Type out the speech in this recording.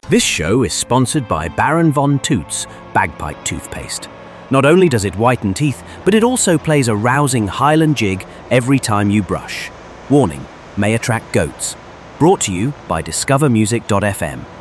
This show is sponsored by Baron Von Toots Bagpipe Toothpaste. Not only does it whiten teeth, but it also plays a rousing Highland jig every time you brush. Warning, may attract goats. Brought to you by discovermusic.fm.